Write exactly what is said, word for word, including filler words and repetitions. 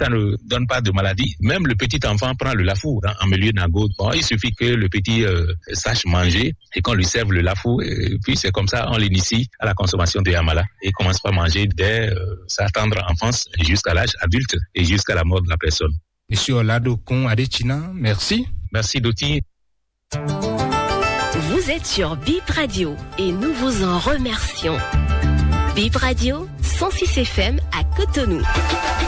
ça ne donne pas de maladie. Même le petit enfant prend le lafou hein, en milieu nago. Bon, il suffit que le petit euh, sache manger et qu'on lui serve le lafou. Et puis c'est comme ça, on l'initie à la consommation de Yamala. Et il commence par manger dès euh, sa tendre enfance jusqu'à l'âge adulte et jusqu'à la mort de la personne. Monsieur Olado Kon Adechina, merci. Merci Doti. Vous êtes sur Bip Radio et nous vous en remercions. Bip Radio, cent six F M à Cotonou.